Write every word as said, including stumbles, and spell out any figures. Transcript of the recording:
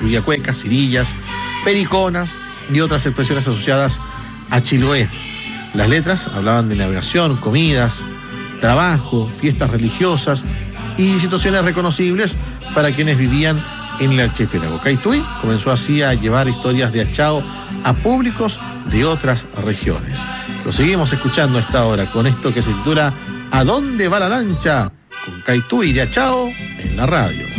incluía cuecas, cirillas, periconas y otras expresiones asociadas a Chiloé. Las letras hablaban de navegación, comidas, trabajo, fiestas religiosas y situaciones reconocibles para quienes vivían en el archipiélago. Caituí comenzó así a llevar historias de Achao a públicos de otras regiones. Lo seguimos escuchando a esta hora con esto que se titula ¿A dónde va la lancha? Con Caituí de Achao en la radio.